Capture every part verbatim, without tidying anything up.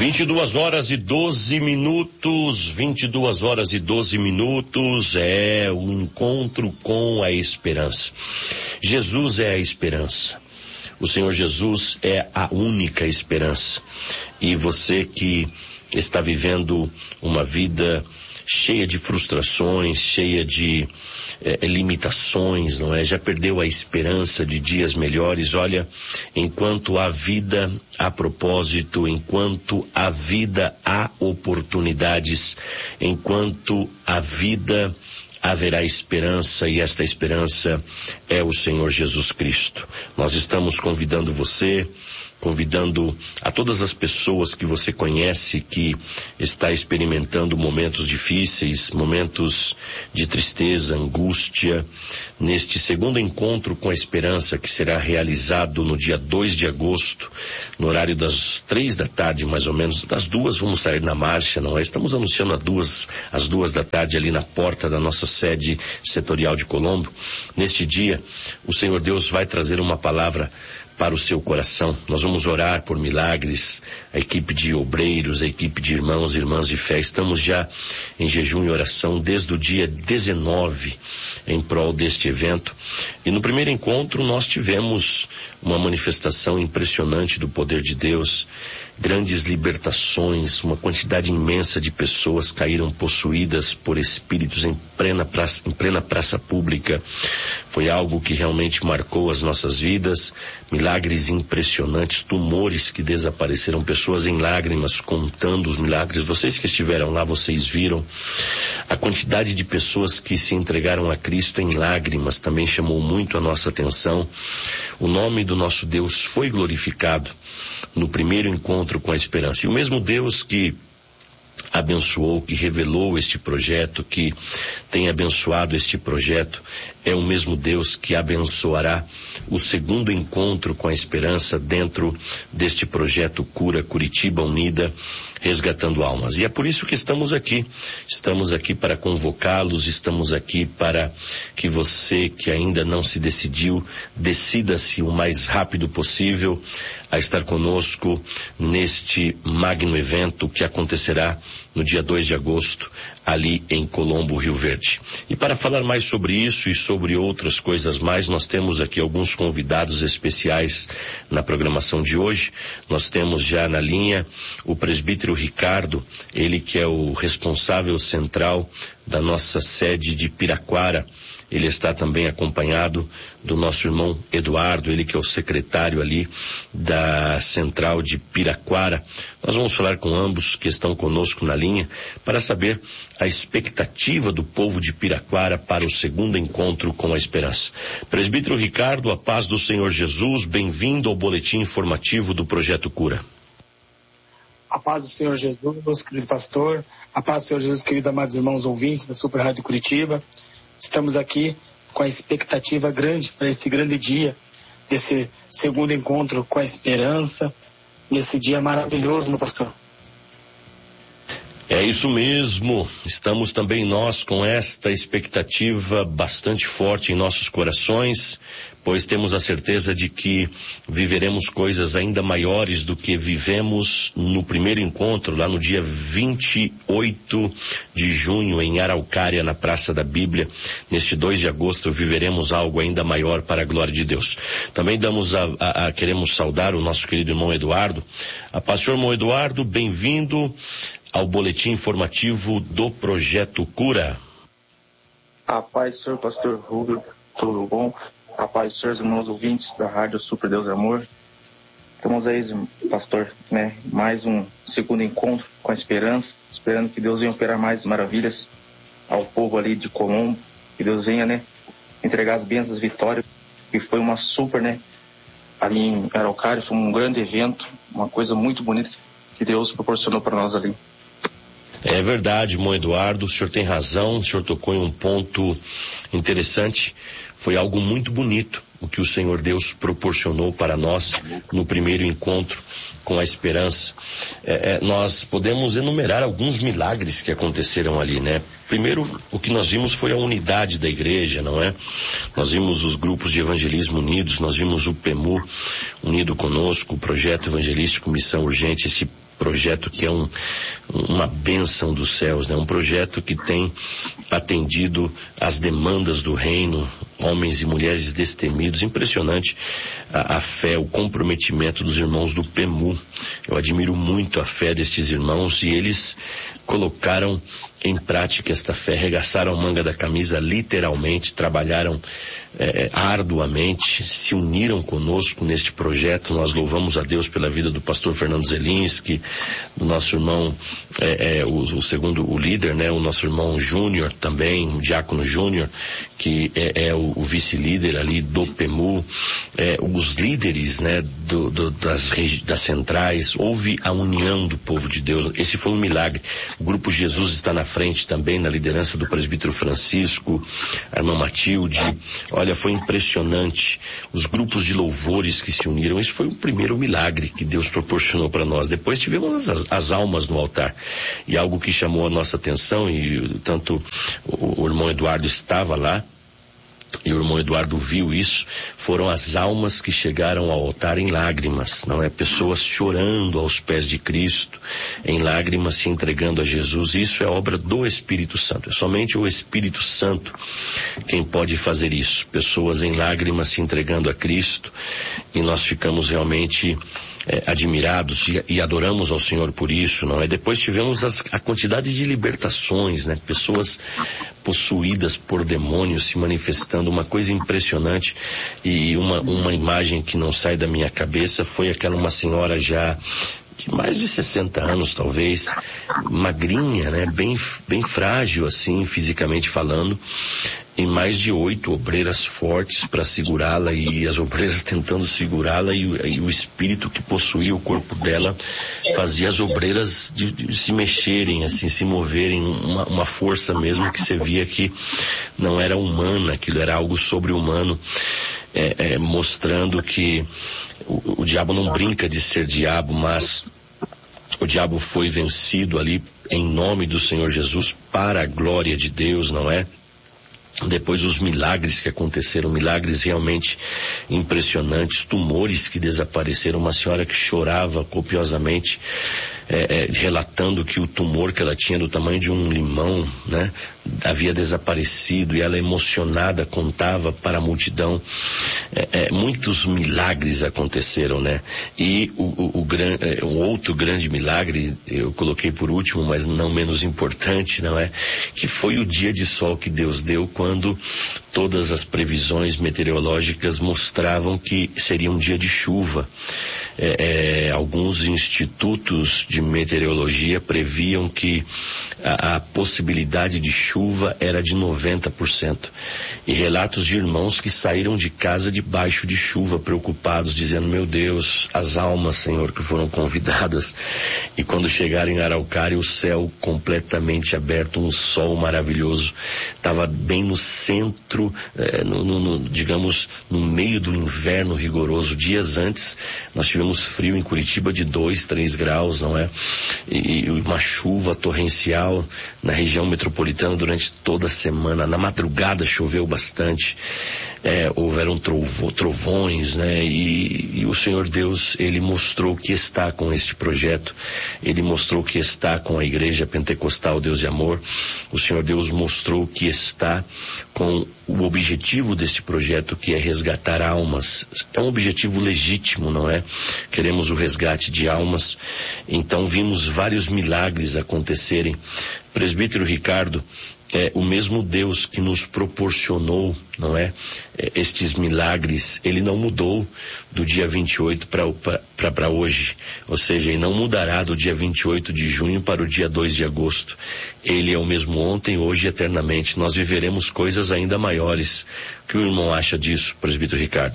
vinte e duas horas e doze minutos, vinte e duas horas e doze minutos, é o encontro com a esperança. Jesus é a esperança. O Senhor Jesus é a única esperança. E você que está vivendo uma vida cheia de frustrações, cheia de é, limitações, não é? Já perdeu a esperança de dias melhores. Olha, enquanto há vida, há propósito, enquanto há vida, há oportunidades, enquanto há vida, haverá esperança, e esta esperança é o Senhor Jesus Cristo. Nós estamos convidando você, convidando a todas as pessoas que você conhece que está experimentando momentos difíceis, momentos de tristeza, angústia, neste segundo encontro com a esperança que será realizado no dia dois de agosto, no horário das três da tarde, mais ou menos. Das duas vamos sair na marcha, não é? Estamos anunciando às duas, às duas da tarde ali na porta da nossa sede setorial de Colombo. Neste dia, o Senhor Deus vai trazer uma palavra para o seu coração. Nós vamos orar por milagres, a equipe de obreiros, a equipe de irmãos e irmãs de fé. Estamos já em jejum e oração desde o dia dezenove em prol deste evento. E no primeiro encontro nós tivemos uma manifestação impressionante do poder de Deus, grandes libertações, uma quantidade imensa de pessoas caíram possuídas por espíritos em plena praça, em plena praça pública. Foi algo que realmente marcou as nossas vidas, milagres impressionantes, tumores que desapareceram, pessoas em lágrimas contando os milagres. Vocês que estiveram lá, vocês viram a quantidade de pessoas que se entregaram a Cristo em lágrimas, também chamou muito a nossa atenção. O nome do nosso Deus foi glorificado no primeiro encontro com a esperança. E o mesmo Deus que abençoou, que revelou este projeto, que tem abençoado este projeto, é o mesmo Deus que abençoará o segundo encontro com a esperança dentro deste projeto Cura Curitiba Unida, resgatando almas. E é por isso que estamos aqui. Estamos aqui para convocá-los, estamos aqui para que você que ainda não se decidiu, decida-se o mais rápido possível a estar conosco neste magno evento que acontecerá no dia dois de agosto, ali em Colombo, Rio Verde. E para falar mais sobre isso e sobre outras coisas mais, nós temos aqui alguns convidados especiais na programação de hoje. Nós temos já na linha o presbítero Ricardo, ele que é o responsável central da nossa sede de Piraquara. Ele está também acompanhado do nosso irmão Eduardo, ele que é o secretário ali da central de Piraquara. Nós vamos falar com ambos que estão conosco na linha para saber a expectativa do povo de Piraquara para o segundo encontro com a esperança. Presbítero Ricardo, a paz do Senhor Jesus, bem-vindo ao boletim informativo do Projeto Cura. A paz do Senhor Jesus, querido pastor, a paz do Senhor Jesus, queridos amados irmãos ouvintes da Super Rádio Curitiba. Estamos aqui com a expectativa grande para esse grande dia, desse segundo encontro com a esperança, nesse dia maravilhoso, meu pastor. É isso mesmo, estamos também nós com esta expectativa bastante forte em nossos corações, pois temos a certeza de que viveremos coisas ainda maiores do que vivemos no primeiro encontro, lá no dia vinte e oito de junho, em Araucária, na Praça da Bíblia. Neste dois de agosto viveremos algo ainda maior para a glória de Deus. Também damos a, a, a queremos saudar o nosso querido irmão Eduardo. A pastor irmão Eduardo, bem-vindo ao boletim informativo do Projeto Cura. A paz, senhor pastor Rubio, tudo bom? A paz, senhores irmãos ouvintes da Rádio Super Deus Amor. Estamos aí, pastor, né? Mais um segundo encontro com a esperança, esperando que Deus venha operar mais maravilhas ao povo ali de Colombo, que Deus venha, né, entregar as bênçãos, vitórias, que foi uma super, né, ali em Araucária, foi um grande evento, uma coisa muito bonita que Deus proporcionou para nós ali. É verdade, irmão Eduardo, o senhor tem razão, o senhor tocou em um ponto interessante. Foi algo muito bonito o que o Senhor Deus proporcionou para nós no primeiro encontro com a esperança. É, é, nós podemos enumerar alguns milagres que aconteceram ali, né? Primeiro, o que nós vimos foi a unidade da igreja, não é? Nós vimos os grupos de evangelismo unidos, nós vimos o P E M U unido conosco, o Projeto Evangelístico Missão Urgente, esse projeto que é um, uma bênção dos céus, né? Um projeto que tem atendido às demandas do reino, homens e mulheres destemidos. Impressionante a, a fé, o comprometimento dos irmãos do P E M U. Eu admiro muito a fé destes irmãos, e eles colocaram em prática esta fé, arregaçaram a manga da camisa literalmente, trabalharam é, arduamente, se uniram conosco neste projeto. Nós louvamos a Deus pela vida do pastor Fernando Zelinski, do nosso irmão, é, é, o, o segundo, o líder, né, o nosso irmão Júnior também, o Diácono Júnior, que é, é o, o vice-líder ali do P E M U, é, os líderes, né, do, do, das, das centrais. Houve a união do povo de Deus. Esse foi um milagre. O Grupo Jesus está na frente também, na liderança do presbítero Francisco, a irmã Matilde. Olha, foi impressionante os grupos de louvores que se uniram. Isso foi o primeiro milagre que Deus proporcionou para nós. Depois tivemos as, as almas no altar, e algo que chamou a nossa atenção, e tanto o, o irmão Eduardo estava lá, e o irmão Eduardo viu isso, foram as almas que chegaram ao altar em lágrimas, não é? Pessoas chorando aos pés de Cristo, em lágrimas, se entregando a Jesus. Isso é obra do Espírito Santo. É somente o Espírito Santo quem pode fazer isso. Pessoas em lágrimas se entregando a Cristo, e nós ficamos realmente É, admirados e, e adoramos ao Senhor por isso, não é? Depois tivemos as, a quantidade de libertações, né? Pessoas possuídas por demônios se manifestando, uma coisa impressionante. E uma, uma imagem que não sai da minha cabeça foi aquela, uma senhora já de mais de sessenta anos, talvez, magrinha, né? Bem, bem frágil, assim, fisicamente falando, e mais de oito obreiras fortes para segurá-la, e as obreiras tentando segurá-la, e, e o espírito que possuía o corpo dela fazia as obreiras de, de se mexerem, assim, se moverem, uma, uma força mesmo que você via que não era humana, aquilo era algo sobre-humano, é, é, mostrando que o, o diabo não brinca de ser diabo, mas o diabo foi vencido ali em nome do Senhor Jesus, para a glória de Deus, não é? Depois os milagres que aconteceram, milagres realmente impressionantes, tumores que desapareceram, uma senhora que chorava copiosamente, é, é, relatando que o tumor que ela tinha, do tamanho de um limão, né, havia desaparecido, e ela, emocionada, contava para a multidão. É, é, muitos milagres aconteceram, né? E o, o, o, gran, é, o outro grande milagre, eu coloquei por último, mas não menos importante, não é? Que foi o dia de sol que Deus deu, quando todas as previsões meteorológicas mostravam que seria um dia de chuva. É, é, alguns institutos de meteorologia previam que a, a possibilidade de chuva era de noventa por cento. E relatos de irmãos que saíram de casa debaixo de chuva, preocupados, dizendo: meu Deus, as almas, Senhor, que foram convidadas. E quando chegaram em Araucária, o céu completamente aberto, um sol maravilhoso. Estava bem no centro, eh, no, no, no, digamos, no meio do inverno rigoroso. Dias antes, nós tivemos frio em Curitiba de dois, três graus, não é? E, e uma chuva torrencial na região metropolitana durante toda a semana. Na madrugada choveu bastante, é, houveram trovo, trovões, né? E, e o Senhor Deus, Ele mostrou que está com este projeto, Ele mostrou que está com a Igreja Pentecostal Deus e Amor. O Senhor Deus mostrou que está com o objetivo deste projeto, que é resgatar almas. É um objetivo legítimo, não é? Queremos o resgate de almas. Então vimos vários milagres acontecerem. Presbítero Ricardo, é o mesmo Deus que nos proporcionou, não é, é estes milagres, Ele não mudou do dia vinte e oito para hoje, ou seja, Ele não mudará do dia vinte e oito de junho para o dia dois de agosto. Ele é o mesmo ontem, hoje e eternamente. Nós viveremos coisas ainda maiores. O que o irmão acha disso, presbítero Ricardo?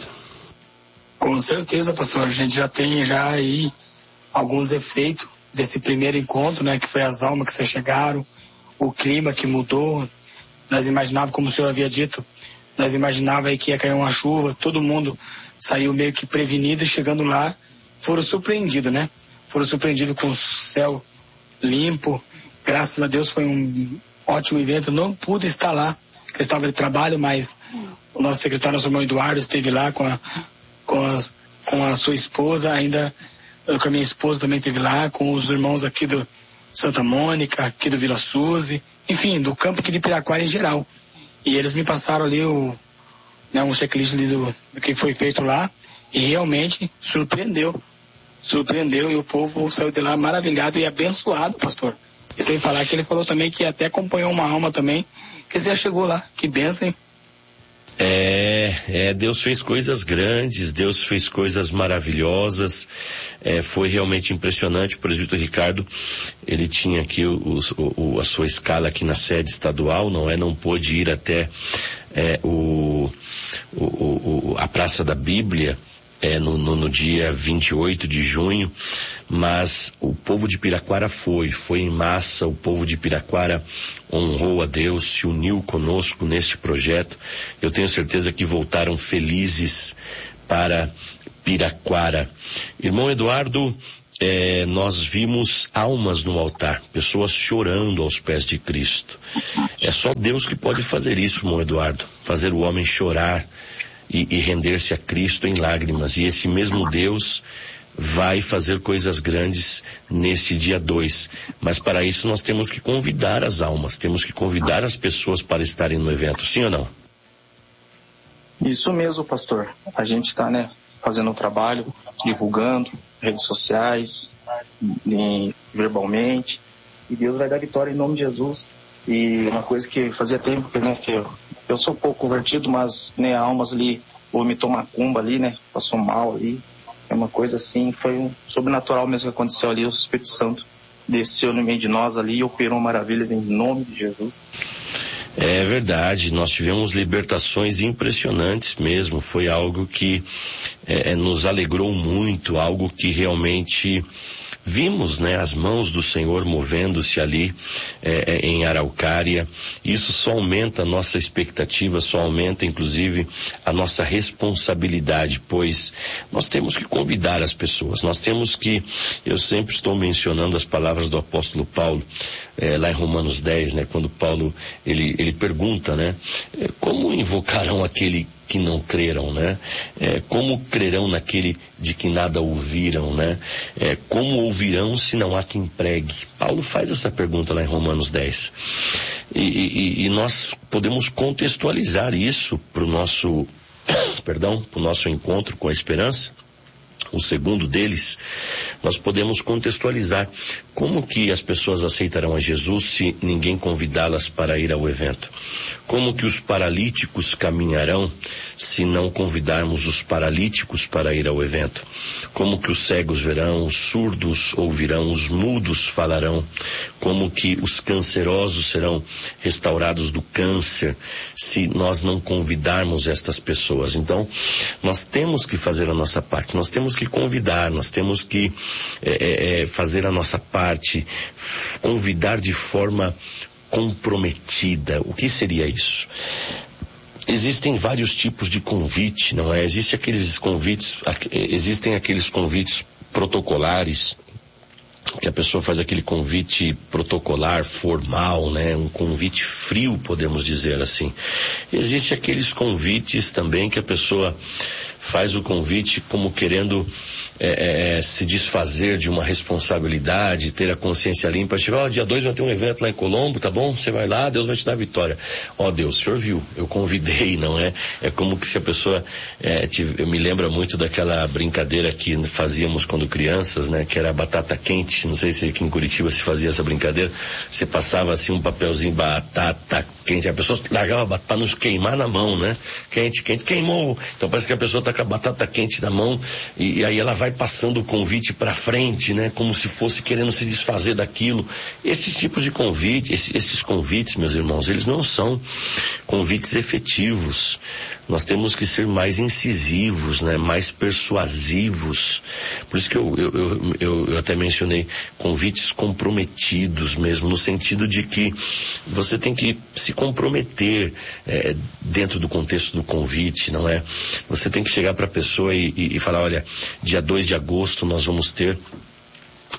Com certeza, pastor. A gente já tem já aí alguns efeitos desse primeiro encontro, né, que foi as almas que se chegaram, o clima que mudou. Nós imaginávamos, como o senhor havia dito, nós imaginávamos aí que ia cair uma chuva, todo mundo saiu meio que prevenido, e chegando lá, foram surpreendidos, né? Foram surpreendidos com o céu limpo. Graças a Deus foi um ótimo evento. Não pude estar lá, porque eu estava de trabalho, mas o nosso secretário, nosso irmão Eduardo, esteve lá com a, com a, com a sua esposa, ainda com a minha esposa também esteve lá, com os irmãos aqui do Santa Mônica, aqui do Vila Suzy, enfim, do campo aqui de Piraquara em geral. E eles me passaram ali o, né, um checklist ali do, do que foi feito lá, e realmente surpreendeu. Surpreendeu, e o povo saiu de lá maravilhado e abençoado, pastor. E sem falar que ele falou também que até acompanhou uma alma também, que já chegou lá. Que bênção, hein? É, é, Deus fez coisas grandes, Deus fez coisas maravilhosas, é, foi realmente impressionante. O presbítero Ricardo, ele tinha aqui o, o, a sua escala aqui na sede estadual, não é? Não pôde ir até é, o, o, o, a Praça da Bíblia, É, no, no, no dia vinte e oito de junho, mas o povo de Piraquara foi, foi em massa. O povo de Piraquara honrou a Deus, se uniu conosco neste projeto. Eu tenho certeza que voltaram felizes para Piraquara. Irmão Eduardo, é, nós vimos almas no altar, pessoas chorando aos pés de Cristo. É só Deus que pode fazer isso, irmão Eduardo, fazer o homem chorar E, e render-se a Cristo em lágrimas. E esse mesmo Deus vai fazer coisas grandes neste dia dois. Mas para isso nós temos que convidar as almas, temos que convidar as pessoas para estarem no evento, sim ou não? Isso mesmo, pastor. A gente está, né, fazendo um trabalho, divulgando, redes sociais, em, verbalmente, e Deus vai dar vitória em nome de Jesus. E uma coisa que fazia tempo, né, que eu, eu sou pouco convertido, mas, né, almas ali, vomitou macumba ali, né, passou mal ali, é uma coisa assim, foi um sobrenatural mesmo que aconteceu ali. O Espírito Santo desceu no meio de nós ali e operou maravilhas em nome de Jesus. É verdade, nós tivemos libertações impressionantes mesmo, foi algo que é, nos alegrou muito, algo que realmente vimos, né, as mãos do Senhor movendo-se ali é, em Araucária. Isso só aumenta a nossa expectativa, só aumenta inclusive a nossa responsabilidade, pois nós temos que convidar as pessoas, nós temos que, eu sempre estou mencionando as palavras do apóstolo Paulo, é, lá em Romanos dez, né, quando Paulo, ele, ele pergunta, né, como invocarão aquele que não creram, né? É, como crerão naquele de que nada ouviram, né? É, como ouvirão se não há quem pregue? Paulo faz essa pergunta lá em Romanos dez. E, e, e nós podemos contextualizar isso para o nosso, perdão, para o nosso encontro com a esperança. O segundo deles, nós podemos contextualizar como que as pessoas aceitarão a Jesus se ninguém convidá-las para ir ao evento. Como que os paralíticos caminharão se não convidarmos os paralíticos para ir ao evento. Como que os cegos verão, os surdos ouvirão, os mudos falarão. Como que os cancerosos serão restaurados do câncer se nós não convidarmos estas pessoas. Então, nós temos que fazer a nossa parte, nós temos que convidar, nós temos que é, é, fazer a nossa parte, convidar de forma comprometida. O que seria isso? Existem vários tipos de convite, não é? Existem aqueles convites, existem aqueles convites protocolares, que a pessoa faz aquele convite protocolar, formal, né? Um convite frio, podemos dizer assim. Existem aqueles convites também que a pessoa faz o convite como querendo é, é, se desfazer de uma responsabilidade, ter a consciência limpa, chegar, ó, dia dois vai ter um evento lá em Colombo, tá bom? Você vai lá, Deus vai te dar vitória. Ó, Deus, o senhor viu, eu convidei, não é? É como que se a pessoa, é, te, eu me lembro muito daquela brincadeira que fazíamos quando crianças, né? Que era batata quente, não sei se aqui em Curitiba se fazia essa brincadeira, você passava assim um papelzinho, batata quente, a pessoa largava para nos queimar na mão, né? Quente, quente, queimou! Então parece que a pessoa tá com a batata quente na mão e, e aí ela vai passando o convite para frente, né? Como se fosse querendo se desfazer daquilo. Esses tipos de convite, esses, esses convites, meus irmãos, eles não são convites efetivos. Nós temos que ser mais incisivos, né? Mais persuasivos. Por isso que eu, eu, eu, eu, eu até mencionei convites comprometidos mesmo, no sentido de que você tem que se comprometer é, dentro do contexto do convite, não é? Você tem que chegar para a pessoa e, e, e falar, olha, dia dois de agosto nós vamos ter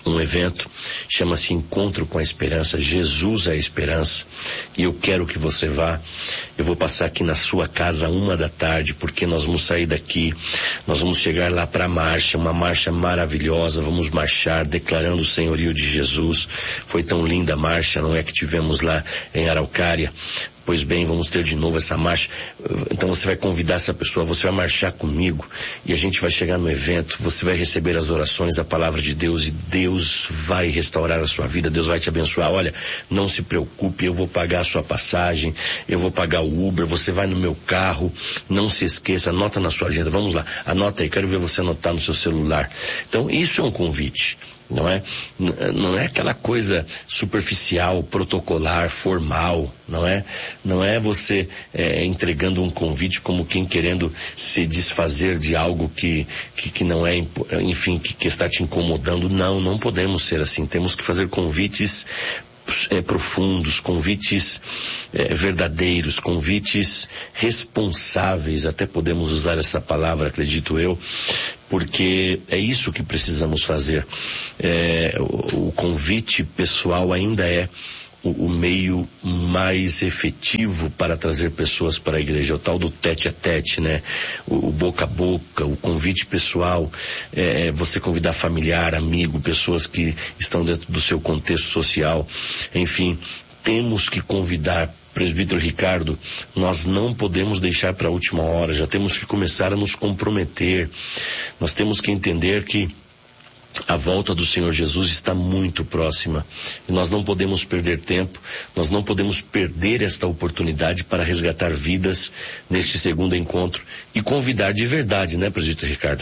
um evento, chama-se Encontro com a Esperança. Jesus é a esperança, e eu quero que você vá. Eu vou passar aqui na sua casa uma da tarde, porque nós vamos sair daqui, nós vamos chegar lá para a marcha, uma marcha maravilhosa, vamos marchar declarando o senhorio de Jesus. Foi tão linda a marcha, não é, que tivemos lá em Araucária? Pois bem, vamos ter de novo essa marcha. Então você vai convidar essa pessoa, você vai marchar comigo, e a gente vai chegar no evento, você vai receber as orações, a palavra de Deus, e Deus vai restaurar a sua vida, Deus vai te abençoar. Olha, não se preocupe, eu vou pagar a sua passagem, eu vou pagar o Uber, você vai no meu carro, não se esqueça, anota na sua agenda, vamos lá, anota aí, quero ver você anotar no seu celular. Então isso é um convite. Não é, não é aquela coisa superficial, protocolar, formal, não é? Não é você é, entregando um convite como quem querendo se desfazer de algo que, que, que não é, enfim, que, que está te incomodando. Não, não podemos ser assim. Temos que fazer convites É, profundos, convites é, verdadeiros, convites responsáveis, até podemos usar essa palavra, acredito eu, porque é isso que precisamos fazer. É, o, o convite pessoal ainda é o, o meio mais efetivo para trazer pessoas para a igreja, o tal do tete a tete, né? O, o boca a boca, o convite pessoal, é, você convidar familiar, amigo, pessoas que estão dentro do seu contexto social, enfim, temos que convidar. Presbítero Ricardo, nós não podemos deixar para a última hora, já temos que começar a nos comprometer, nós temos que entender que a volta do Senhor Jesus está muito próxima, e nós não podemos perder tempo, nós não podemos perder esta oportunidade para resgatar vidas neste segundo encontro e convidar de verdade, né, Presbítero Ricardo?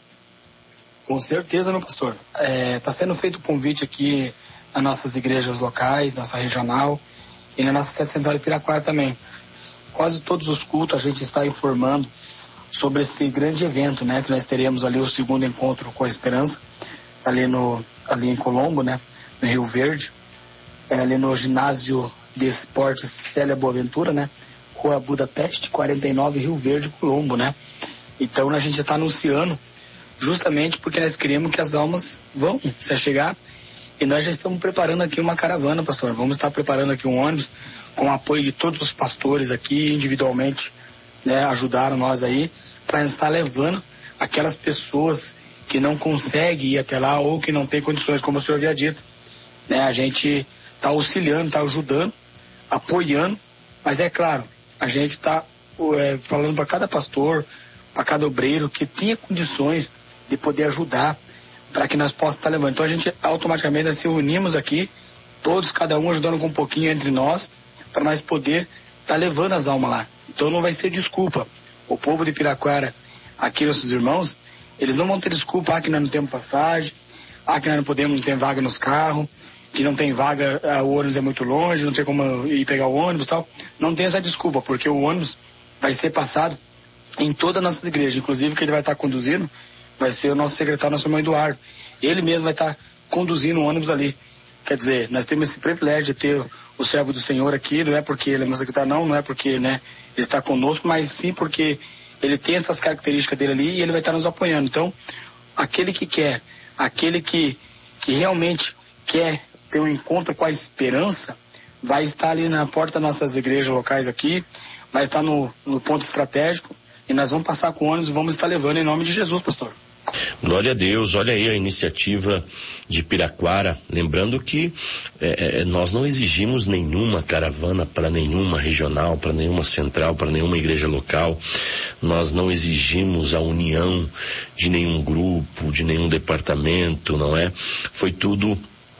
Com certeza, meu pastor. Está é, sendo feito o convite aqui nas nossas igrejas locais, nossa regional, e na nossa sede central de Piraquara também. Quase todos os cultos a gente está informando sobre esse grande evento, né, que nós teremos ali o segundo encontro com a Esperança, ali, no, ali em Colombo, né, no Rio Verde, é, ali no ginásio de esportes Célia Boaventura, né, Rua Budapeste, quarenta e nove, Rio Verde, Colombo, né. Então a gente está anunciando justamente porque nós queremos que as almas vão se chegar, e nós já estamos preparando aqui uma caravana, pastor. Vamos estar preparando aqui um ônibus com o apoio de todos os pastores aqui, individualmente, né, ajudaram nós aí, para estar levando aquelas pessoas que não conseguem ir até lá ou que não têm condições, como o senhor havia dito, né? A gente está auxiliando, está ajudando, apoiando, mas é claro, a gente está é, falando para cada pastor, para cada obreiro que tinha condições de poder ajudar, para que nós possamos estar levando. Então a gente automaticamente nós se unimos aqui, todos, cada um ajudando com um pouquinho entre nós, para nós poder estar levando as almas lá. Então não vai ser desculpa. O povo de Piraquara, aqui nossos irmãos, eles não vão ter desculpa, ah, que nós não temos passagem, ah, que nós não podemos, não tem vaga nos carros, que não tem vaga, ah, o ônibus é muito longe, não tem como ir pegar o ônibus e tal. Não tem essa desculpa, porque o ônibus vai ser passado em todas as nossas igrejas, inclusive que ele vai estar conduzindo vai ser o nosso secretário, nosso irmão Eduardo. Ele mesmo vai estar conduzindo o ônibus ali. Quer dizer, nós temos esse privilégio de ter o servo do Senhor aqui, não é porque ele é meu secretário, não, não é porque, né, ele está conosco, mas sim porque ele tem essas características dele ali e ele vai estar nos apoiando. Então, aquele que quer, aquele que, que realmente quer ter um encontro com a esperança, vai estar ali na porta das nossas igrejas locais aqui, vai estar no, no ponto estratégico, e nós vamos passar com o ônibus e vamos estar levando em nome de Jesus, pastor. Glória a Deus. Olha aí a iniciativa de Piraquara, lembrando que é, nós não exigimos nenhuma caravana para nenhuma regional, para nenhuma central, para nenhuma igreja local, nós não exigimos a união de nenhum grupo, de nenhum departamento, não é? Foi tudo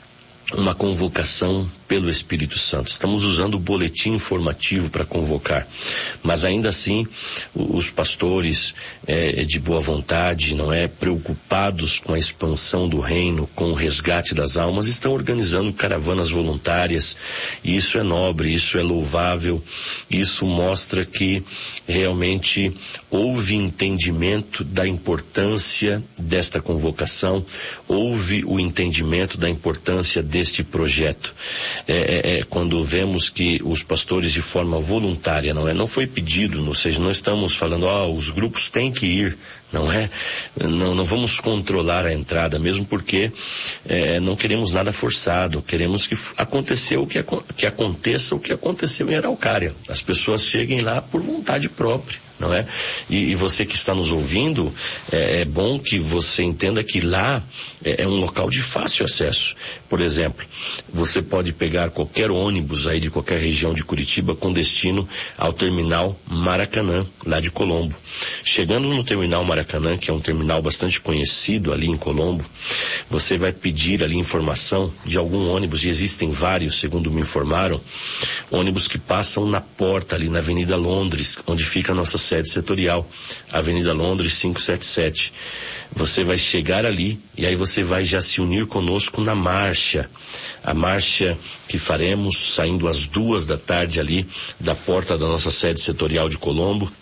uma convocação pelo Espírito Santo. Estamos usando o boletim informativo para convocar, mas ainda assim os pastores é, de boa vontade, não é, preocupados com a expansão do reino, com o resgate das almas, estão organizando caravanas voluntárias, e isso é nobre, isso é louvável, isso mostra que realmente houve entendimento da importância desta convocação, houve o entendimento da importância de deste projeto. É, é, é, quando vemos que os pastores de forma voluntária, não é? Não foi pedido, ou seja, não estamos falando, ó, oh, os grupos têm que ir, não é? Não, não vamos controlar a entrada, mesmo porque é, não queremos nada forçado, queremos que aconteceu o que, que aconteça o que aconteceu em Araucária. As pessoas cheguem lá por vontade própria, não é? E, e você que está nos ouvindo, é, é bom que você entenda que lá é, é um local de fácil acesso. Por exemplo, você pode pegar qualquer ônibus aí de qualquer região de Curitiba com destino ao terminal Maracanã, lá de Colombo. Chegando no terminal Maracanã, que é um terminal bastante conhecido ali em Colombo, você vai pedir ali informação de algum ônibus, e existem vários, segundo me informaram, ônibus que passam na porta ali na Avenida Londres, onde fica a nossa sede setorial, Avenida Londres quinhentos e setenta e sete. Você vai chegar ali e aí você vai já se unir conosco na marcha, a marcha que faremos saindo às duas da tarde ali da porta da nossa sede setorial de Colombo,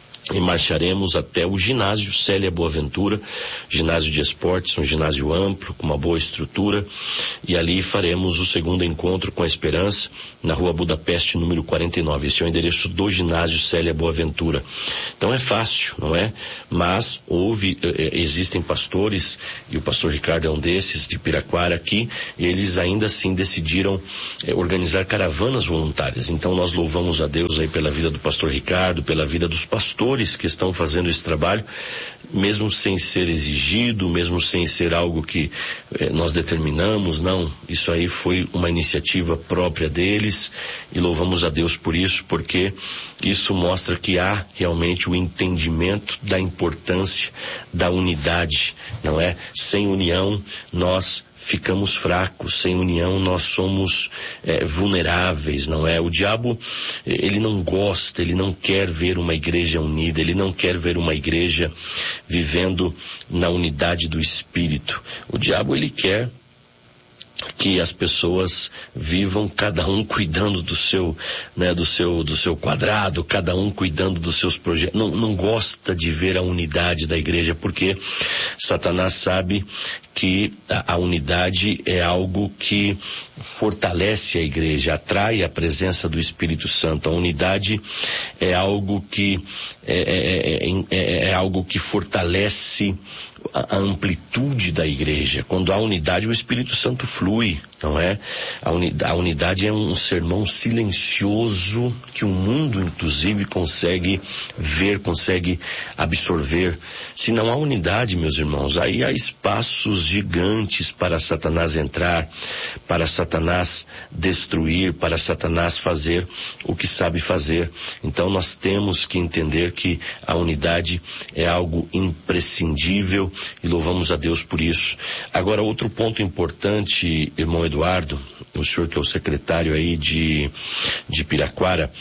e marcharemos até o ginásio Célia Boaventura, ginásio de esportes, um ginásio amplo, com uma boa estrutura, e ali faremos o segundo encontro com a Esperança, na rua Budapeste, número quarenta e nove. Esse é o endereço do ginásio Célia Boaventura. Então é fácil, não é? Mas houve, existem pastores, e o pastor Ricardo é um desses, de Piraquara aqui, e eles ainda assim decidiram eh, organizar caravanas voluntárias. Então nós louvamos a Deus aí pela vida do pastor Ricardo, pela vida dos pastores que estão fazendo esse trabalho, mesmo sem ser exigido, mesmo sem ser algo que eh, nós determinamos, não, isso aí foi uma iniciativa própria deles, e louvamos a Deus por isso, porque isso mostra que há realmente o entendimento da importância da unidade, não é? Sem união nós ficamos fracos, sem união nós somos é, vulneráveis, não é? O diabo, ele não gosta, ele não quer ver uma igreja unida, ele não quer ver uma igreja vivendo na unidade do Espírito. O diabo, ele quer que as pessoas vivam cada um cuidando do seu, né, do seu, do seu quadrado, cada um cuidando dos seus projetos. Não, não gosta de ver a unidade da igreja, porque Satanás sabe que a, a unidade é algo que fortalece a igreja, atrai a presença do Espírito Santo. A unidade é algo que é, é, é, é, é algo que fortalece a amplitude da igreja. Quando há unidade, o Espírito Santo flui, não é? A unidade, a unidade é um sermão silencioso que o mundo, inclusive, consegue ver, consegue absorver. Se não há unidade, meus irmãos, aí há espaços gigantes para Satanás entrar, para Satanás destruir, para Satanás fazer o que sabe fazer. Então nós temos que entender que a unidade é algo imprescindível, e louvamos a Deus por isso. Agora, outro ponto importante, irmão Eduardo, o senhor que é o secretário aí de, de Piraquara,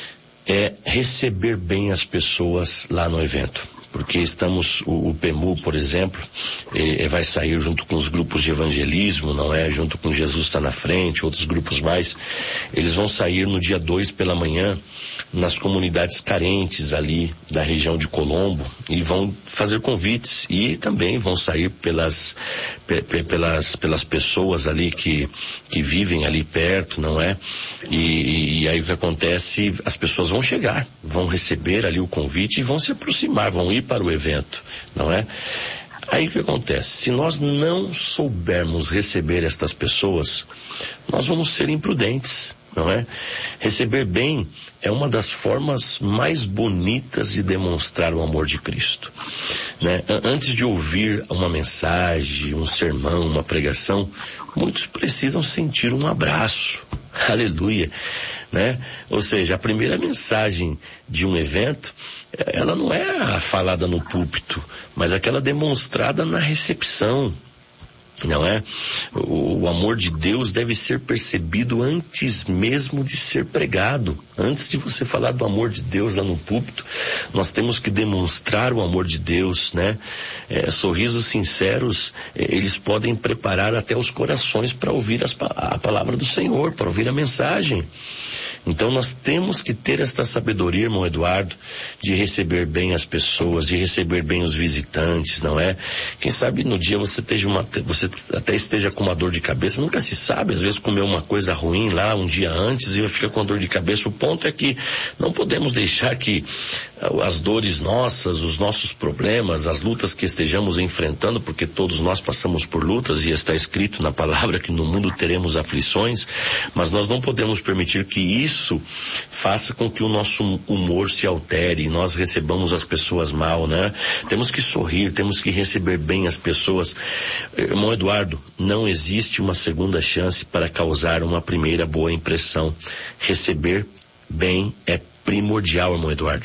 é receber bem as pessoas lá no evento. Porque estamos, o, o P E M U, por exemplo, eh, vai sair junto com os grupos de evangelismo, não é? Junto com Jesus Está na Frente, outros grupos mais. Eles vão sair no dia dois pela manhã nas comunidades carentes ali da região de Colombo, e vão fazer convites, e também vão sair pelas, pe, pe, pelas, pelas pessoas ali que, que vivem ali perto, não é? E, e aí o que acontece, as pessoas vão chegar, vão receber ali o convite e vão se aproximar, vão ir para o evento, não é? Aí o que acontece? Se nós não soubermos receber estas pessoas, nós vamos ser imprudentes, não é? Receber bem é uma das formas mais bonitas de demonstrar o amor de Cristo, né? Antes de ouvir uma mensagem, um sermão, uma pregação, muitos precisam sentir um abraço. Aleluia, né? Ou seja, a primeira mensagem de um evento, ela não é falada no púlpito, mas aquela demonstrada na recepção, não é? O, o amor de Deus deve ser percebido antes mesmo de ser pregado. Antes de você falar do amor de Deus lá no púlpito, nós temos que demonstrar o amor de Deus, né? É, sorrisos sinceros, é, eles podem preparar até os corações para ouvir as, a palavra do Senhor, para ouvir a mensagem. Então nós temos que ter esta sabedoria, irmão Eduardo, de receber bem as pessoas, de receber bem os visitantes, não é? Quem sabe no dia você esteja uma, você até esteja com uma dor de cabeça, nunca se sabe, às vezes comeu uma coisa ruim lá um dia antes e fica com dor de cabeça. O ponto é que não podemos deixar que as dores nossas, os nossos problemas, as lutas que estejamos enfrentando, porque todos nós passamos por lutas e está escrito na palavra que no mundo teremos aflições, mas nós não podemos permitir que isso faça com que o nosso humor se altere e nós recebamos as pessoas mal, né? Temos que sorrir, temos que receber bem as pessoas. Irmão Eduardo, não existe uma segunda chance para causar uma primeira boa impressão. Receber bem é primordial, irmão Eduardo.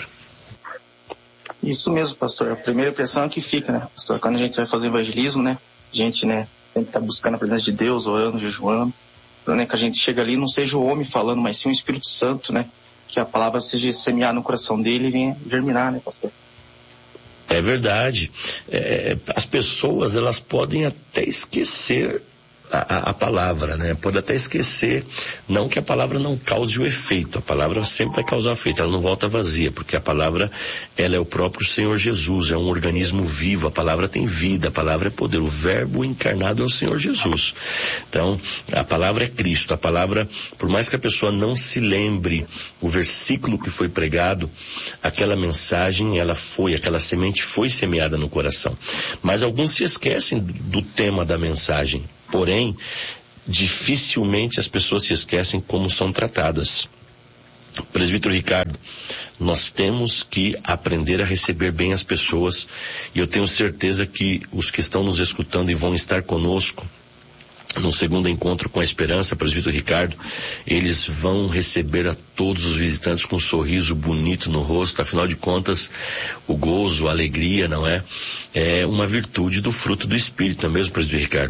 Isso mesmo, pastor. A primeira impressão é que fica, né, pastor? Quando a gente vai fazer evangelismo, né, a gente, né, sempre tá buscando a presença de Deus, orando, jejuando, né, que a gente chega ali, não seja o homem falando, mas sim o Espírito Santo, né, que a palavra seja semear no coração dele e venha germinar, né, pastor? É verdade. É, as pessoas, elas podem até esquecer a, a, a palavra, né? Pode até esquecer, não que a palavra não cause o efeito, a palavra sempre vai causar o efeito, ela não volta vazia, porque a palavra, ela é o próprio Senhor Jesus, é um organismo vivo, a palavra tem vida, a palavra é poder, o verbo encarnado é o Senhor Jesus. Então, a palavra é Cristo, a palavra, por mais que a pessoa não se lembre o versículo que foi pregado, aquela mensagem, ela foi, aquela semente foi semeada no coração. Mas alguns se esquecem do tema da mensagem. Porém, dificilmente as pessoas se esquecem como são tratadas. Presbítero Ricardo, nós temos que aprender a receber bem as pessoas, e eu tenho certeza que os que estão nos escutando e vão estar conosco no segundo encontro com a esperança, presbítero Ricardo, eles vão receber a todos os visitantes com um sorriso bonito no rosto. Afinal de contas, o gozo, a alegria, não é? É uma virtude do fruto do Espírito, não é mesmo, presbítero Ricardo?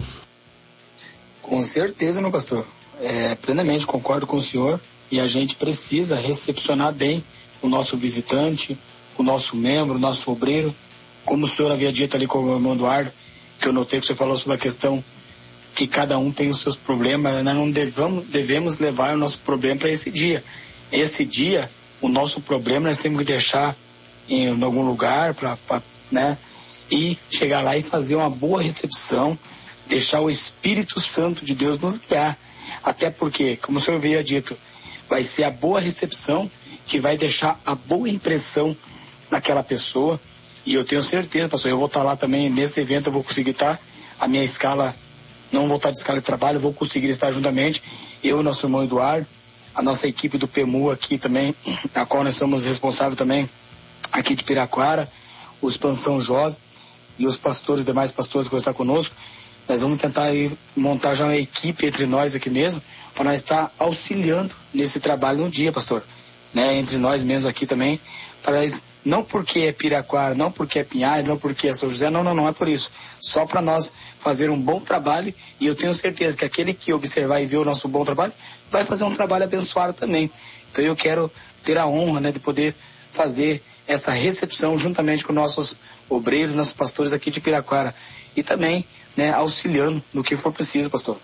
Com certeza, meu pastor. É, plenamente concordo com o senhor, e a gente precisa recepcionar bem o nosso visitante, o nosso membro, o nosso obreiro. Como o senhor havia dito ali com o irmão Eduardo, que eu notei que você falou sobre a questão que cada um tem os seus problemas, nós não devemos, devemos levar o nosso problema para esse dia. Esse dia, o nosso problema nós temos que deixar em, em algum lugar, pra, pra, né, e chegar lá e fazer uma boa recepção, deixar o Espírito Santo de Deus nos guiar. Até porque, como o senhor havia dito, vai ser a boa recepção que vai deixar a boa impressão naquela pessoa. E eu tenho certeza, pastor, eu vou estar lá também nesse evento, eu vou conseguir estar, a minha escala, não vou estar de escala de trabalho, eu vou conseguir estar juntamente, eu e nosso irmão Eduardo, a nossa equipe do P E M U aqui também, a qual nós somos responsáveis também, aqui de Piraquara, o Expansão Jovem e os pastores, os demais pastores que vão estar conosco. Nós vamos tentar aí montar já uma equipe entre nós aqui mesmo, para nós estar auxiliando nesse trabalho no dia, pastor. Né? Entre nós mesmos aqui também, para nós, não porque é Piraquara, não porque é Pinhais, não porque é São José, não, não, não é por isso. Só para nós fazer um bom trabalho, e eu tenho certeza que aquele que observar e ver o nosso bom trabalho, vai fazer um trabalho abençoado também. Então eu quero ter a honra, né, de poder fazer essa recepção juntamente com nossos obreiros, nossos pastores aqui de Piraquara. E também, né, auxiliando no que for preciso, pastor.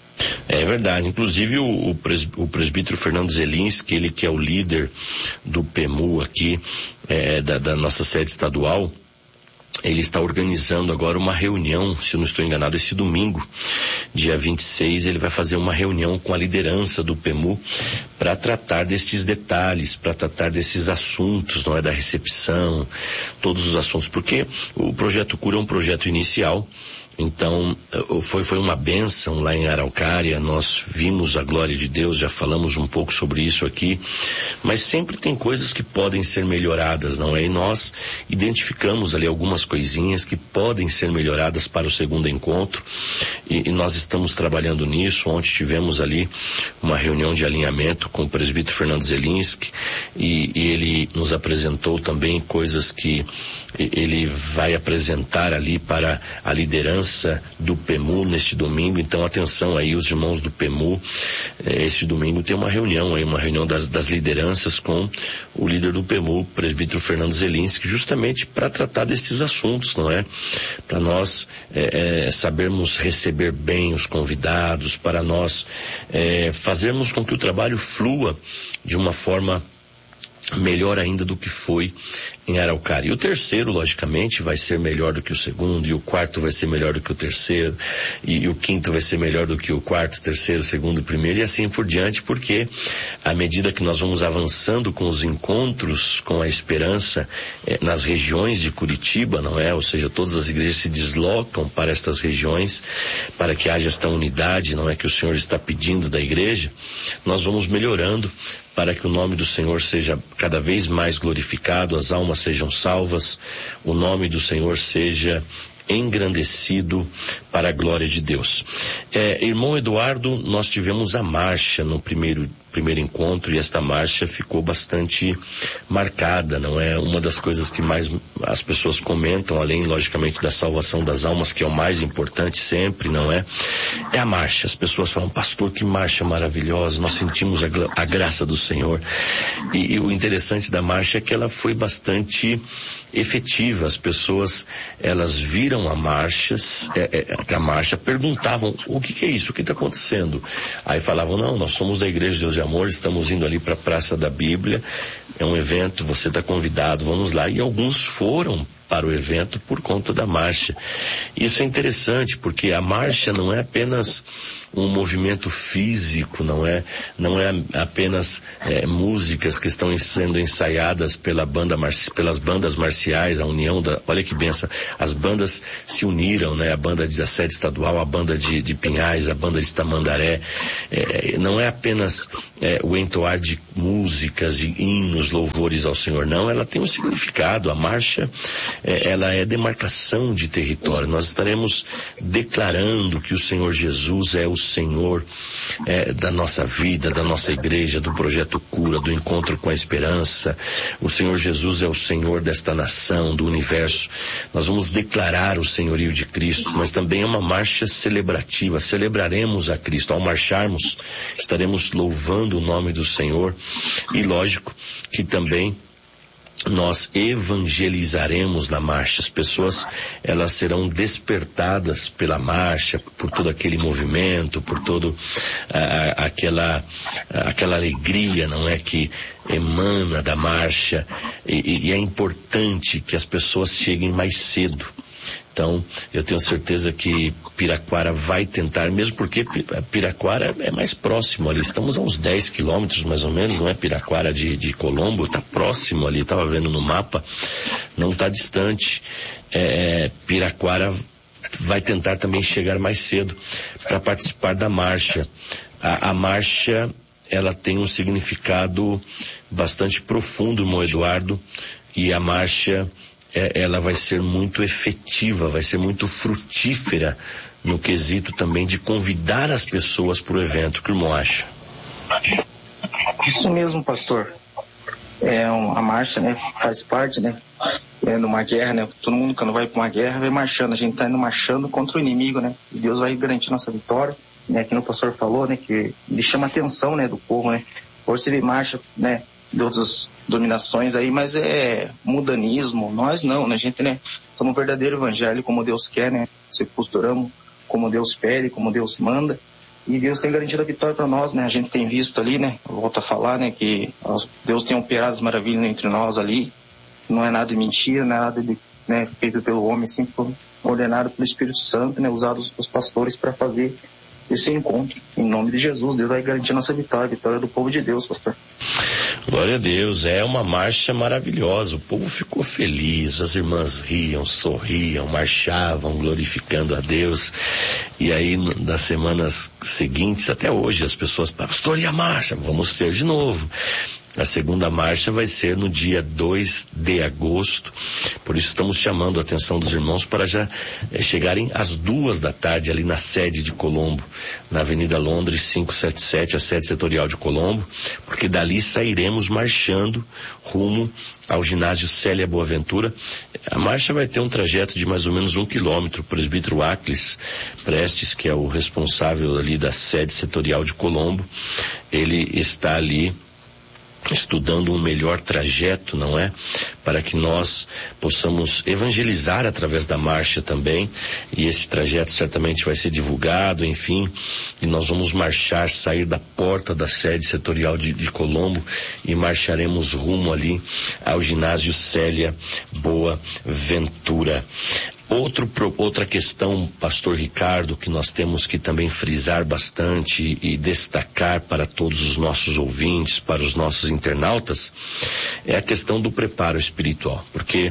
É verdade, inclusive o, o, pres, o presbítero Fernando Zelinski, ele que é o líder do P E M U aqui, é, da, da nossa sede estadual, ele está organizando agora uma reunião, se eu não estou enganado, esse domingo, dia vinte e seis, ele vai fazer uma reunião com a liderança do P E M U para tratar destes detalhes, para tratar desses assuntos, não é, da recepção, todos os assuntos, porque o Projeto Cura é um projeto inicial. Então, foi, foi uma bênção lá em Araucária, nós vimos a glória de Deus, já falamos um pouco sobre isso aqui, mas sempre tem coisas que podem ser melhoradas, não é? E nós identificamos ali algumas coisinhas que podem ser melhoradas para o segundo encontro, e, e nós estamos trabalhando nisso. Ontem tivemos ali uma reunião de alinhamento com o presbítero Fernando Zelinski, e, e ele nos apresentou também coisas que ele vai apresentar ali para a liderança do P E M U neste domingo. Então atenção aí, os irmãos do P E M U, eh, este domingo tem uma reunião aí, uma reunião das, das lideranças com o líder do P E M U, o presbítero Fernando Zelinski, justamente para tratar desses assuntos, não é? Para nós eh, eh, sabermos receber bem os convidados, para nós eh, fazermos com que o trabalho flua de uma forma melhor ainda do que foi em Araucária. E o terceiro, logicamente, vai ser melhor do que o segundo, e o quarto vai ser melhor do que o terceiro, e, e o quinto vai ser melhor do que o quarto, terceiro, segundo e primeiro, e assim por diante, porque à medida que nós vamos avançando com os encontros com a esperança eh, nas regiões de Curitiba, não é? Ou seja, todas as igrejas se deslocam para estas regiões, para que haja esta unidade, não é, que o Senhor está pedindo da igreja, nós vamos melhorando para que o nome do Senhor seja cada vez mais glorificado, as almas sejam salvas, o nome do Senhor seja engrandecido para a glória de Deus. É, irmão Eduardo, nós tivemos a marcha no primeiro primeiro encontro, e esta marcha ficou bastante marcada, não é? Uma das coisas que mais as pessoas comentam, além logicamente da salvação das almas, que é o mais importante sempre, não é? É a marcha. As pessoas falam: pastor, que marcha maravilhosa, nós sentimos a, a graça do Senhor. E, e o interessante da marcha é que ela foi bastante efetiva. As pessoas, elas viram a marcha, é, é, a marcha, perguntavam: o que, que é isso? O que está acontecendo? Aí falavam: não, nós somos da Igreja de Deus de Amor, estamos indo ali para a Praça da Bíblia, é um evento, você está convidado, vamos lá. E alguns foram para o evento por conta da marcha. Isso é interessante, porque a marcha não é apenas um movimento físico, não é, não é apenas é, músicas que estão sendo ensaiadas pela banda, pelas bandas marciais, a união da, olha que benção, as bandas se uniram, né? A banda da sede estadual, a banda de, de Pinhais, a banda de Tamandaré, é, não é apenas é, o entoar de músicas, de hinos, louvores ao Senhor, não, ela tem um significado. A marcha, é, ela é demarcação de território. Nós estaremos declarando que o Senhor Jesus é o Senhor é, da nossa vida, da nossa igreja, do projeto Cura, do encontro com a esperança. O Senhor Jesus é o Senhor desta nação, do universo. Nós vamos declarar o senhorio de Cristo, mas também é uma marcha celebrativa. Celebraremos a Cristo. Ao marcharmos, estaremos louvando o nome do Senhor, e lógico que também nós evangelizaremos na marcha. As pessoas, elas serão despertadas pela marcha, por todo aquele movimento, por todo ah, aquela aquela alegria, não é, que emana da marcha, e, e é importante que as pessoas cheguem mais cedo. Então, eu tenho certeza que Piraquara vai tentar, mesmo porque Piraquara é mais próximo ali, estamos a uns dez quilômetros mais ou menos, não é? Piraquara de, de Colombo, está próximo ali, estava vendo no mapa, não está distante. É, Piraquara vai tentar também chegar mais cedo para participar da marcha. A, a marcha, ela tem um significado bastante profundo, irmão Eduardo, e a marcha, ela vai ser muito efetiva, vai ser muito frutífera no quesito também de convidar as pessoas para o evento. O que o irmão acha? Isso mesmo, pastor. É uma marcha, né? Faz parte, né? É numa guerra, né? Todo mundo, quando vai para uma guerra, vai marchando. A gente está indo marchando contra o inimigo, né? E Deus vai garantir nossa vitória, né? Que o pastor falou, né? Que ele chama a atenção, né? Do povo, né? Por se ele marcha, né? De outras dominações aí, mas é mudanismo. Nós não, né? A gente, né? Somos um verdadeiro evangelho como Deus quer, né? Se posturamos como Deus pede, como Deus manda. E Deus tem garantido a vitória para nós, né? A gente tem visto ali, né? Eu volto a falar, né? Que Deus tem operado as maravilhas entre nós ali. Não é nada de mentira, não é nada de, né, feito pelo homem, sim, ordenado pelo Espírito Santo, né? Usados os pastores para fazer esse encontro. Em nome de Jesus, Deus vai garantir nossa vitória, a vitória do povo de Deus, pastor. Glória a Deus, é uma marcha maravilhosa, o povo ficou feliz, as irmãs riam, sorriam, marchavam, glorificando a Deus. E aí, nas semanas seguintes, até hoje, as pessoas, pastor, e a marcha? Vamos ter de novo. A segunda marcha vai ser no dia dois de agosto, por isso estamos chamando a atenção dos irmãos para já eh, chegarem às duas da tarde ali na sede de Colombo, na Avenida Londres quinhentos e setenta e sete, a sede setorial de Colombo, porque dali sairemos marchando rumo ao ginásio Célia Boaventura. A marcha vai ter um trajeto de mais ou menos um quilômetro. O presbítero Aclis Prestes, que é o responsável ali da sede setorial de Colombo, ele está ali estudando um melhor trajeto, não é? Para que nós possamos evangelizar através da marcha também, e esse trajeto certamente vai ser divulgado, enfim, e nós vamos marchar, sair da porta da sede setorial de, de Colombo e marcharemos rumo ali ao ginásio Célia Boa Ventura. Outro, outra questão, pastor Ricardo, que nós temos que também frisar bastante e destacar para todos os nossos ouvintes, para os nossos internautas, é a questão do preparo espiritual, porque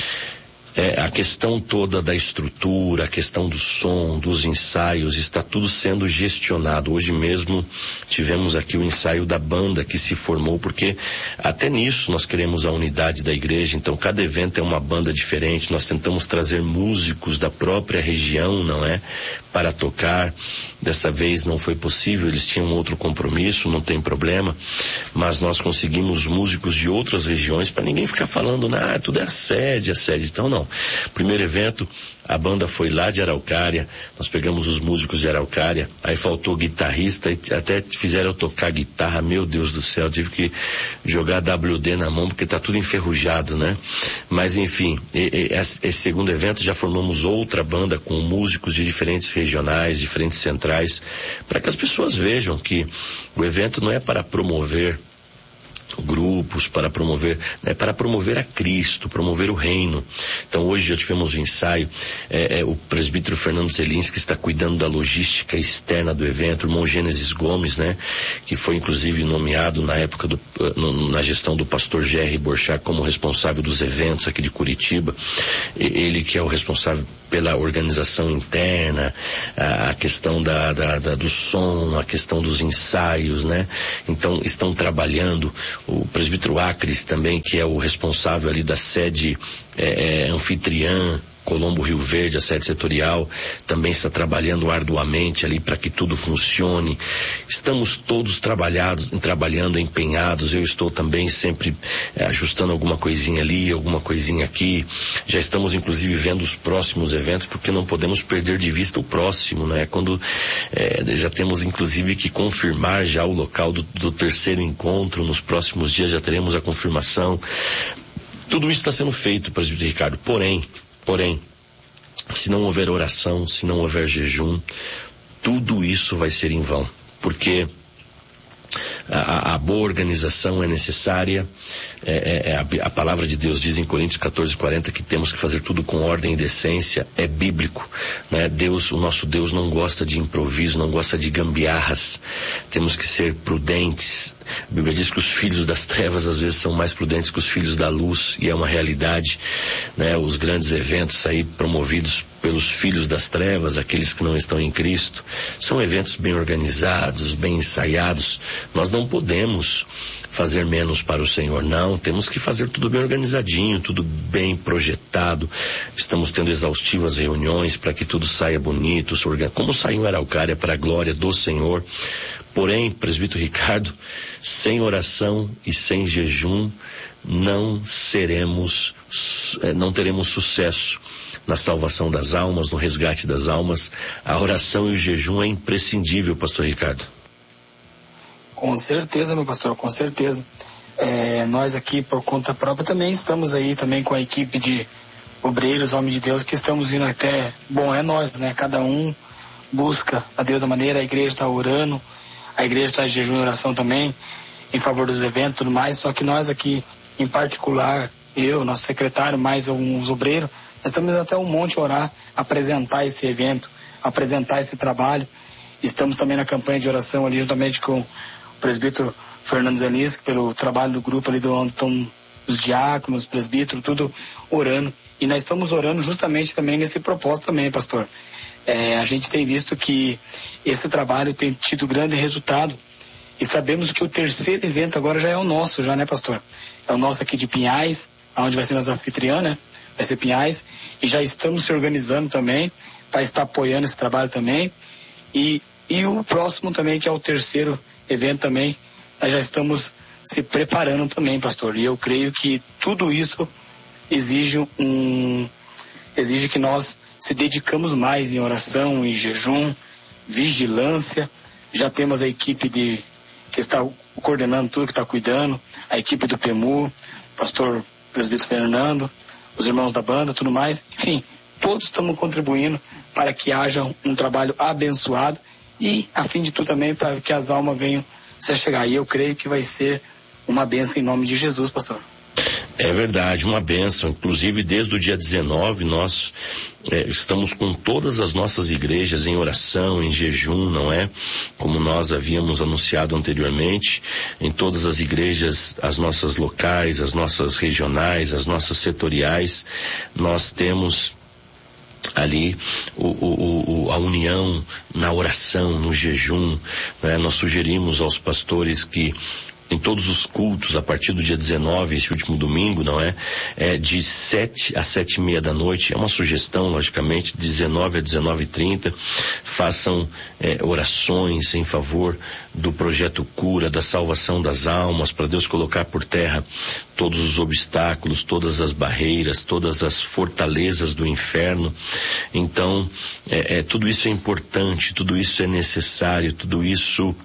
é, a questão toda da estrutura, a questão do som, dos ensaios, está tudo sendo gestionado. Hoje mesmo tivemos aqui o ensaio da banda que se formou, porque até nisso nós queremos a unidade da igreja, então cada evento é uma banda diferente, nós tentamos trazer músicos da própria região, não é? Para tocar. Dessa vez não foi possível, eles tinham outro compromisso, não tem problema, mas nós conseguimos músicos de outras regiões para ninguém ficar falando, ah, tudo é a sede, a sede. Então não. Primeiro evento, a banda foi lá de Araucária, nós pegamos os músicos de Araucária, aí faltou guitarrista, e até fizeram eu tocar guitarra, meu Deus do céu, tive que jogar W D na mão, porque tá tudo enferrujado, né? Mas enfim, e, e, esse segundo evento já formamos outra banda com músicos de diferentes regionais, diferentes centrais, para que as pessoas vejam que o evento não é para promover grupos, para promover, né, para promover a Cristo, promover o reino. Então hoje já tivemos um ensaio, é, é, o presbítero Fernando Zelins, que está cuidando da logística externa do evento, o irmão Gênesis Gomes, né, que foi inclusive nomeado na época do, no, na gestão do pastor Jerry Borchat como responsável dos eventos aqui de Curitiba, ele que é o responsável pela organização interna, a, a questão da, da, da, do som, a questão dos ensaios, né, então estão trabalhando. O presbítero Acres também, que é o responsável ali da sede é, é, anfitriã, Colombo Rio Verde, a sede setorial, também está trabalhando arduamente ali para que tudo funcione. Estamos todos trabalhados, trabalhando, empenhados. Eu estou também sempre é, ajustando alguma coisinha ali, alguma coisinha aqui. Já estamos inclusive vendo os próximos eventos, porque não podemos perder de vista o próximo, né? Quando é, já temos inclusive que confirmar já o local do, do terceiro encontro. Nos próximos dias já teremos a confirmação. Tudo isso está sendo feito, presbítero Ricardo. Porém, Porém, se não houver oração, se não houver jejum, tudo isso vai ser em vão, porque a, a boa organização é necessária. É, é, a, a palavra de Deus diz em Coríntios quatorze, quarenta que temos que fazer tudo com ordem e decência. É bíblico, né? Deus, o nosso Deus não gosta de improviso, não gosta de gambiarras. Temos que ser prudentes. A Bíblia diz que os filhos das trevas às vezes são mais prudentes que os filhos da luz, e é uma realidade, né? Os grandes eventos aí promovidos pelos filhos das trevas, aqueles que não estão em Cristo, são eventos bem organizados, bem ensaiados. Nós não podemos fazer menos para o Senhor, não, temos que fazer tudo bem organizadinho, tudo bem projetado. Estamos tendo exaustivas reuniões para que tudo saia bonito, como saiu em Araucária, para a glória do Senhor. Porém, presbítero Ricardo, sem oração e sem jejum, não seremos, não teremos sucesso na salvação das almas, no resgate das almas. A oração e o jejum é imprescindível, pastor Ricardo. Com certeza, meu pastor, com certeza. É, nós aqui, por conta própria, também estamos aí também com a equipe de obreiros, homens de Deus, que estamos indo até, bom, é nós, né? Cada um busca a Deus da maneira, a igreja está orando, a igreja está em jejum e oração também, em favor dos eventos e tudo mais, só que nós aqui, em particular, eu, nosso secretário, mais alguns obreiros, nós estamos até um monte orar, apresentar esse evento, apresentar esse trabalho. Estamos também na campanha de oração ali, juntamente com o presbítero Fernando Zanis, pelo trabalho do grupo ali, do onde estão os diáconos, os presbíteros, tudo orando. E nós estamos orando justamente também nesse propósito também, pastor. É, a gente tem visto que esse trabalho tem tido grande resultado, e sabemos que o terceiro evento agora já é o nosso, já, né, pastor? É o nosso aqui de Pinhais, onde vai ser nosso anfitriã, né? Vai ser Pinhais, e já estamos se organizando também para estar apoiando esse trabalho também. E, e o próximo também, que é o terceiro evento também, nós já estamos se preparando também, pastor. E eu creio que tudo isso exige um, exige que nós se dedicamos mais em oração, em jejum, vigilância. Já temos a equipe de, que está coordenando tudo, que está cuidando, a equipe do P E M U, pastor presbítero Fernando, os irmãos da banda, tudo mais. Enfim, todos estamos contribuindo para que haja um trabalho abençoado e, a fim de tudo também, para que as almas venham se chegar. E eu creio que vai ser uma bênção em nome de Jesus, pastor. É verdade, uma bênção. Inclusive, desde o dia dezenove, nós é, estamos com todas as nossas igrejas em oração, em jejum, não é? Como nós havíamos anunciado anteriormente, em todas as igrejas, as nossas locais, as nossas regionais, as nossas setoriais, nós temos ali o, o, o, a união na oração, no jejum, né? Nós sugerimos aos pastores que em todos os cultos, a partir do dia dezenove, esse último domingo, não é? É de sete às sete e meia da noite, é uma sugestão, logicamente, dezenove a dezenove e trinta, façam é, orações em favor do projeto Cura, da salvação das almas, para Deus colocar por terra todos os obstáculos, todas as barreiras, todas as fortalezas do inferno. Então, é, é, tudo isso é importante, tudo isso é necessário, tudo isso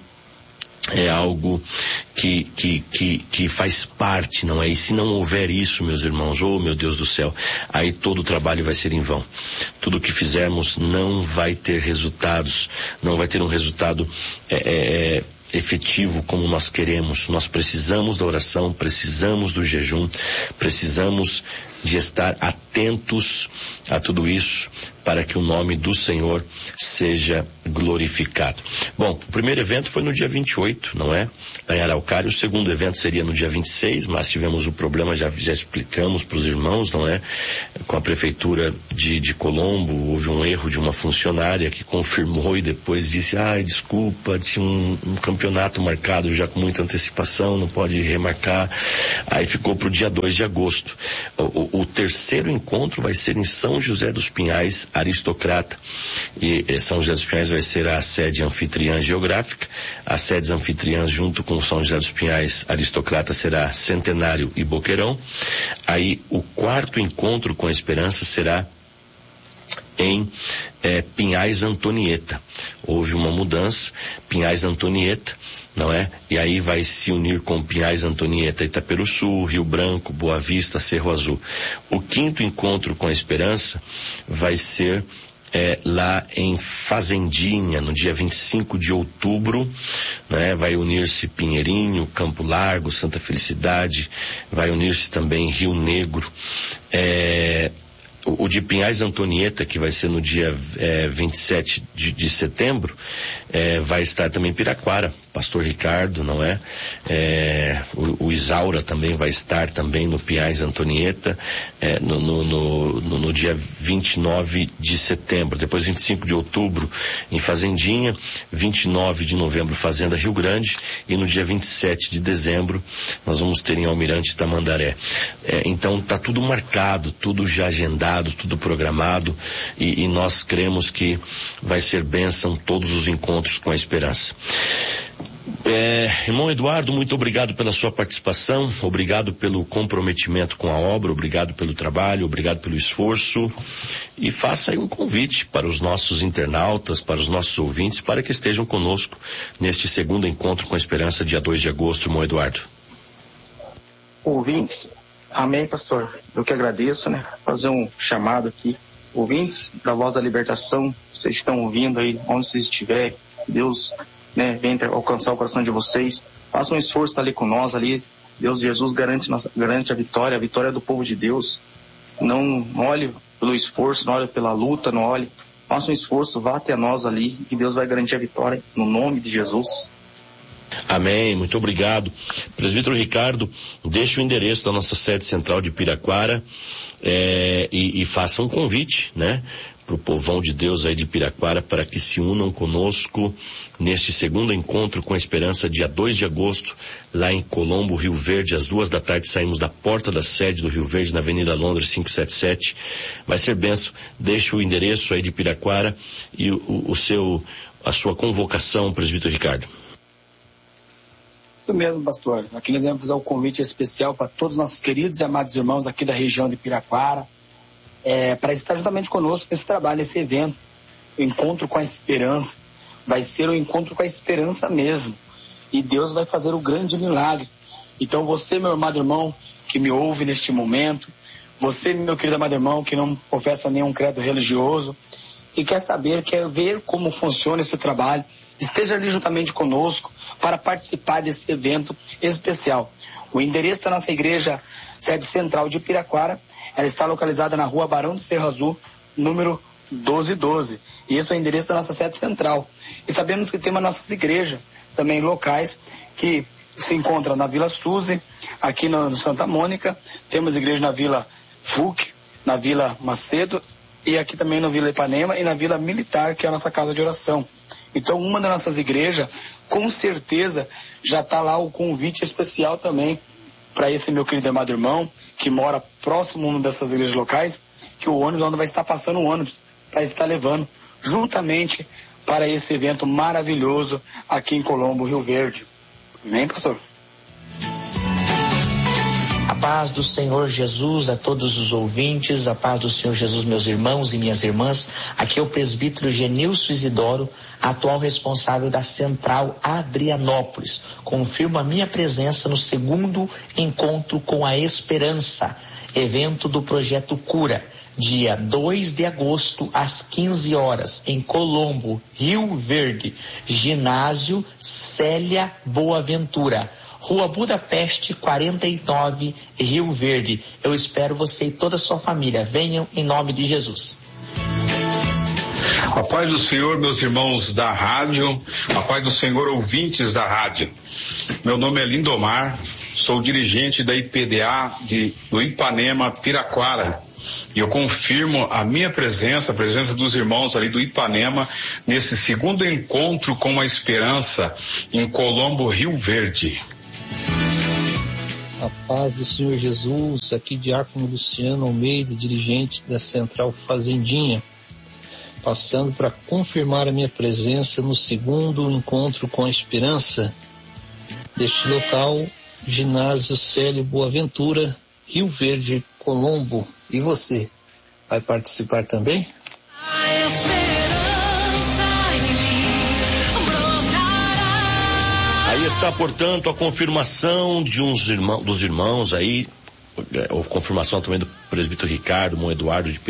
é algo que, que, que, que faz parte, não é? E se não houver isso, meus irmãos, oh meu Deus do céu, aí todo o trabalho vai ser em vão. Tudo que fizermos não vai ter resultados, não vai ter um resultado é, é, efetivo como nós queremos. Nós precisamos da oração, precisamos do jejum, precisamos de estar atentos a tudo isso para que o nome do Senhor seja glorificado. Bom, o primeiro evento foi no dia vinte e oito, não é? Lá em Araucária. O segundo evento seria no dia vinte e seis, mas tivemos o problema, já, já explicamos para os irmãos, não é? Com a prefeitura de, de Colombo, houve um erro de uma funcionária que confirmou e depois disse, ai, desculpa, tinha um, um campeonato marcado já com muita antecipação, não pode remarcar. Aí ficou para o dia dois de agosto. O, o, o terceiro encontro vai ser em São José dos Pinhais, Aristocrata. E, e São José dos Pinhais vai ser a sede anfitriã geográfica. As sedes anfitriãs junto com São José dos Pinhais, Aristocrata, será Centenário e Boqueirão. Aí o quarto encontro com a Esperança será em eh, Pinhais Antonieta. Houve uma mudança, Pinhais Antonieta, não é? E aí vai se unir com Pinhais Antonieta, Itaperuçu, Rio Branco, Boa Vista, Cerro Azul. O quinto encontro com a Esperança vai ser É, lá em Fazendinha, no dia vinte e cinco de outubro, né? Vai unir-se Pinheirinho, Campo Largo, Santa Felicidade, vai unir-se também Rio Negro. É, o, o de Pinhais Antonieta, que vai ser no dia é, vinte e sete de, de setembro, é, vai estar também em Piraquara, Pastor Ricardo, não é? é o, o Isaura também vai estar também no Pinhais Antonieta, é, no, no, no, no, no dia vinte e nove de setembro, depois vinte e cinco de outubro em Fazendinha, vinte e nove de novembro Fazenda Rio Grande, e no dia vinte e sete de dezembro nós vamos ter em Almirante Tamandaré. É, então está tudo marcado, tudo já agendado, tudo programado, e, e nós cremos que vai ser bênção todos os encontros com a Esperança. É, irmão Eduardo, muito obrigado pela sua participação, obrigado pelo comprometimento com a obra, obrigado pelo trabalho, obrigado pelo esforço, e faça aí um convite para os nossos internautas, para os nossos ouvintes, para que estejam conosco neste segundo encontro com a Esperança, dia dois de agosto, irmão Eduardo. Ouvintes, amém, pastor, eu que agradeço, né, fazer um chamado aqui, ouvintes da Voz da Libertação, vocês estão ouvindo aí, onde vocês estiverem, Deus, né, vem alcançar o coração de vocês, façam um esforço ali com nós ali, Deus, Jesus garante, garante a vitória, a vitória do povo de Deus. Não olhe pelo esforço, não olhe pela luta, não olhe, faça um esforço, vá até nós ali, que Deus vai garantir a vitória, no nome de Jesus. Amém, muito obrigado. Presbítero Ricardo, deixe o endereço da nossa sede central de Piraquara, é, e, e faça um convite, né, para o povão de Deus aí de Piraquara, para que se unam conosco neste segundo encontro com a Esperança, dia dois de agosto, lá em Colombo, Rio Verde, às duas da tarde, saímos da porta da sede do Rio Verde, na Avenida Londres quinhentos e setenta e sete. Vai ser benção. Deixe o endereço aí de Piraquara e o, o seu, a sua convocação, presbítero Ricardo. Isso mesmo, pastor. Aqui nós vamos fazer um convite especial para todos os nossos queridos e amados irmãos aqui da região de Piraquara, é, para estar juntamente conosco nesse trabalho, nesse evento, o Encontro com a Esperança. Vai ser um encontro com a esperança mesmo. e Deus vai fazer o grande milagre. Então você, meu amado irmão, que me ouve neste momento, você, meu querido amado irmão, que não professa nenhum credo religioso, e quer saber, quer ver como funciona esse trabalho, esteja ali juntamente conosco para participar desse evento especial. O endereço da nossa igreja, sede central de Piraquara, ela está localizada na rua Barão do Cerro Azul, número doze doze. E esse é o endereço da nossa sede central. E sabemos que temos nossas igrejas também locais, que se encontram na Vila Suzy, aqui no Santa Mônica, temos igreja na Vila F U C, na Vila Macedo, e aqui também na Vila Ipanema e na Vila Militar, que é a nossa casa de oração. Então, uma das nossas igrejas, com certeza, já está lá o convite especial também para esse meu querido amado irmão, que mora próximo a uma dessas igrejas locais, que o ônibus onde vai estar passando o ônibus, para estar levando juntamente para esse evento maravilhoso aqui em Colombo, Rio Verde. Amém, pastor? A paz do Senhor Jesus a todos os ouvintes, a paz do Senhor Jesus, meus irmãos e minhas irmãs. Aqui é o presbítero Genilson Isidoro, atual responsável da Central Adrianópolis. Confirmo a minha presença no segundo encontro com a esperança, evento do Projeto Cura, dia dois de agosto, às quinze horas, em Colombo, Rio Verde, ginásio Célia Boaventura, Rua Budapeste, quarenta e nove, Rio Verde. Eu espero você e toda a sua família. Venham em nome de Jesus. A paz do Senhor, meus irmãos da rádio, a paz do Senhor, ouvintes da rádio. Meu nome é Lindomar, sou dirigente da I P D A de, do Ipanema, Piraquara. E eu confirmo a minha presença, a presença dos irmãos ali do Ipanema, nesse segundo encontro com a esperança em Colombo, Rio Verde. A paz do Senhor Jesus, aqui Diácono Luciano Almeida, dirigente da Central Fazendinha, passando para confirmar a minha presença no segundo encontro com a esperança deste local, ginásio Célio Boaventura, Rio Verde, Colombo. E você, vai participar também? Aí está, portanto, a confirmação de uns irmãos, dos irmãos aí, a confirmação também do presbítero Ricardo, Mão Eduardo de